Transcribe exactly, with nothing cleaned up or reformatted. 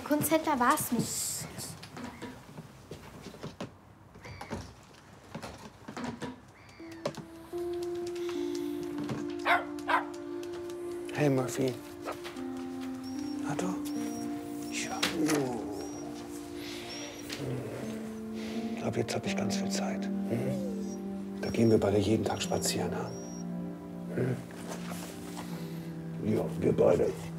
Kunsthändler war es nicht. Hey, Murphy. Na du? Ja. Ich glaube, jetzt habe ich ganz viel Zeit. Hm? Da gehen wir beide jeden Tag spazieren, ha? Hm? Ja, wir beide.